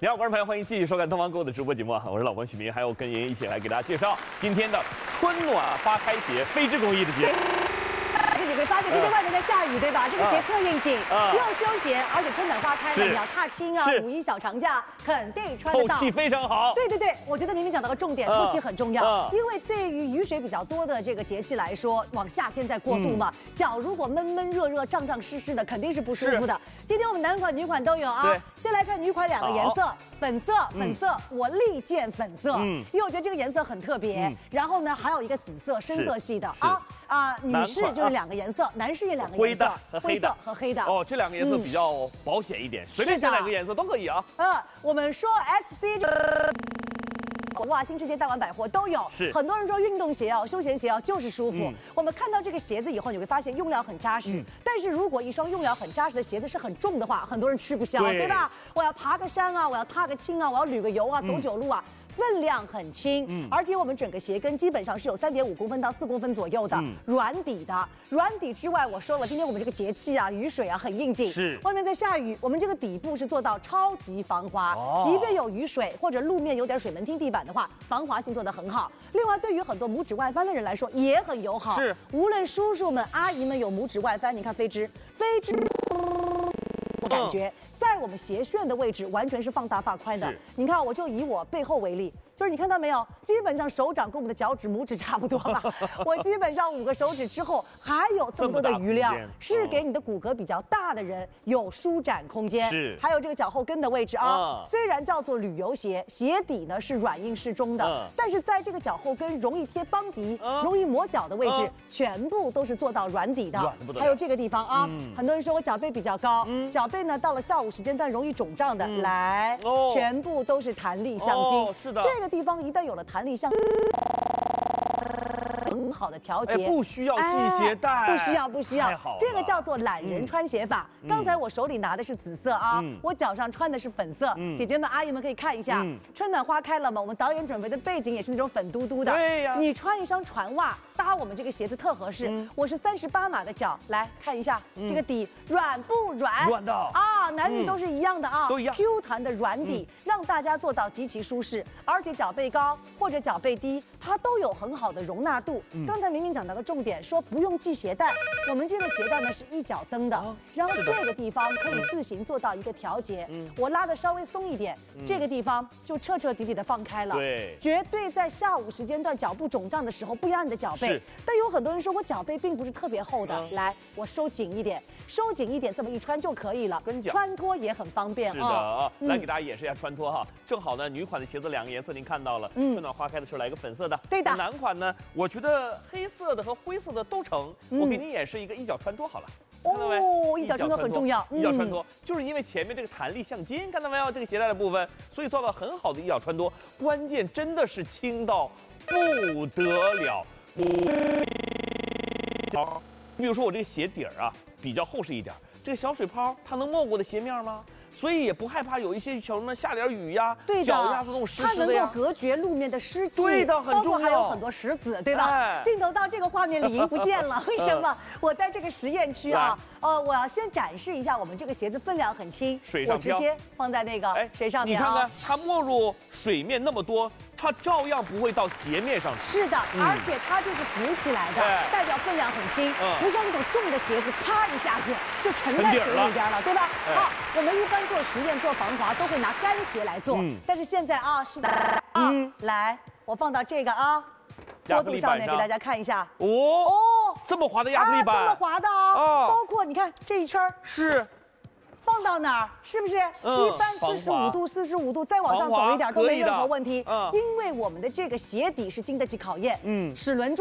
你好，观众朋友，欢迎继续收看东方购物的直播节目啊！我是老关许明，还有跟妍妍一起来给大家介绍今天的春暖花开鞋非织工艺的节。 自己会发现今天外面在下雨，对吧？这个鞋特应景，又休闲，而且春暖花开的，你要踏青啊，五一小长假肯定穿得到， 透气非常好。 对对对，我觉得明明讲到个重点，透气很重要，因为对于雨水比较多的这个节气来说，往夏天再过渡嘛，脚如果闷闷热热、胀胀湿湿的，肯定是不舒服的。今天我们男款、女款都有啊。先来看女款两个颜色，粉色，我力荐粉色，因为我觉得这个颜色很特别。然后呢，还有一个紫色，深色系的女士就是两个颜色，男士也两个颜色，灰色和黑的。 哦，这两个颜色比较保险一点，随便选两个颜色都可以啊。 我们说 SC 哇，新世界大丸百货都有。 是很多人说运动鞋休闲鞋就是舒服。我们看到这个鞋子以后，你会发现用料很扎实。但是如果一双用料很扎实的鞋子是很重的话，很多人吃不消，对吧？我要爬个山啊，我要踏个青啊，我要旅个游啊，走久路啊。分量很轻，而且我们整个鞋跟基本上是有3.5公分到4公分左右的，软底的。软底之外，我说了，今天我们这个节气啊，雨水啊很应景，是外面在下雨，我们这个底部是做到超级防滑，即便有雨水或者路面有点水门汀地板的话，防滑性做得很好。另外，对于很多拇指外翻的人来说也很友好，是无论叔叔们、阿姨们有拇指外翻，你看飞织。我感觉在我们鞋楦的位置完全是放大发宽的。你看，我就以我背后为例，就是你看到没有？基本上手掌跟我们的脚趾、拇指差不多吧。我基本上5个手指之后还有这么多的余量，是给你的骨骼比较大的人有舒展空间。是，还有这个脚后跟的位置啊，虽然叫做旅游鞋，鞋底呢是软硬适中的，但是在这个脚后跟容易贴邦迪、容易磨脚的位置，全部都是做到软底的。还有这个地方啊，很多人说我脚背比较高，脚背呢到了下午时间段容易肿胀的，来，全部都是弹力橡筋。是的，这个地方一旦有了弹力橡筋，很好的调节， 不需要系鞋带， 不需要，这个叫做懒人穿鞋法。刚才我手里拿的是紫色啊，我脚上穿的是粉色。姐姐们、阿姨们可以看一下，春暖花开了嘛，我们导演准备的背景也是那种粉嘟嘟的。对呀，你穿一双船袜搭我们这个鞋子特合适。我是38码的脚，来看一下这个底软不软？ 软的啊，男女都是一样的啊， 都一样 ，Q 弹的软底，让大家做到极其舒适，而且脚背高或者脚背低，它都有很好的容纳度。刚才明明讲到个重点，说不用系鞋带，我们这个鞋带呢是一脚蹬的，然后这个地方可以自行做到一个调节。我拉的稍微松一点，这个地方就彻彻底底的放开了。对，绝对在下午时间段脚部肿胀的时候不压你的脚背。但有很多人说我脚背并不是特别厚的，来，我收紧一点，这么一穿就可以了。跟脚穿脱也很方便。是的啊， 来给大家演示一下穿脱哈。正好呢，女款的鞋子两个颜色您看到了，春暖花开的时候来个粉色的。对的。男款呢，我觉得黑色的和灰色的都成。我给您演示一个一脚穿脱好了。 哦，一脚穿脱很重要。 一脚穿脱就是因为前面这个弹力橡筋，看到没有？这个鞋带的部分，所以做到很好的一脚穿脱。关键真的是轻到不得了。你比如说我这个鞋底儿啊比较厚实一点，这个小水泡它能没过的鞋面吗？所以也不害怕有一些小人下点雨呀，脚丫子那种湿湿的呀， 它能够隔绝路面的湿气， 对的，很重要。 包括还有很多石子，对吧？镜头到这个画面里已经不见了，为什么？我在这个实验区啊，我要先展示一下我们这个鞋子分量很轻，我直接放在那个水上面。 你看看它没入水面那么多，它照样不会到鞋面上去。 是的，而且它就是浮起来的，代表分量很轻，不像那种重的鞋子，啪一下子就沉在水里边了，对吧？好，我们一般做实验做防滑都会拿干鞋来做，但是现在啊是的来，我放到这个坡度上面给大家看一下。 这么滑的亚克力板， 这么滑的包括你看这一圈是。放到哪儿？是不是一般45度，再往上走一点都没任何问题？因为我们的这个鞋底是经得起考验，齿轮状。